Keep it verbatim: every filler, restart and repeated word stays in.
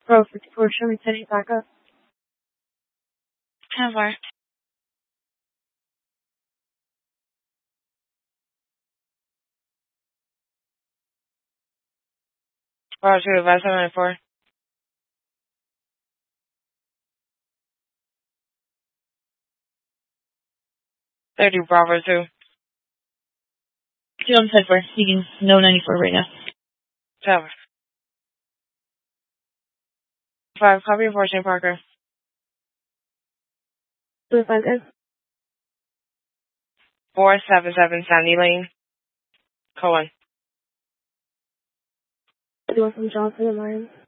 Pro fifty-four, show me ten eight back up. ten four. Bravo two, advise seven nine four. thirty, Bravo two. two on ten four, speaking no ninety-four right now. Tower. five, copy four, Saint Parker. Blue five good. four seven seven, Sandy Lane. Cohen. Do you want from Johnson and Lyons?